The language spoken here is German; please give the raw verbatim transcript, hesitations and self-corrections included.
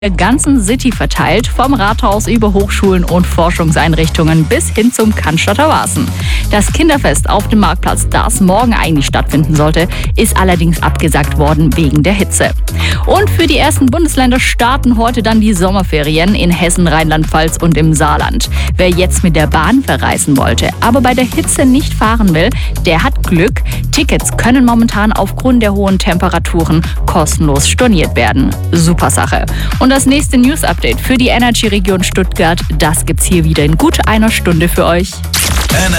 der ganzen City verteilt, vom Rathaus über Hochschulen und Forschungseinrichtungen bis hin zum Cannstatter Wasen. Das Kinderfest auf dem Marktplatz, das morgen eigentlich stattfinden sollte, ist allerdings abgesagt worden wegen der Hitze. Und für die ersten Bundesländer starten heute dann die Sommerferien in Hessen, Rheinland-Pfalz und im Saarland. Wer jetzt mit der Bahn verreisen wollte, aber bei der Hitze nicht fahren will, der hat Glück. Tickets können momentan aufgrund der hohen Temperaturen kostenlos storniert werden. Super Sache. Und das nächste News-Update für die Energy-Region Stuttgart, das gibt's hier wieder in gut einer Stunde für euch.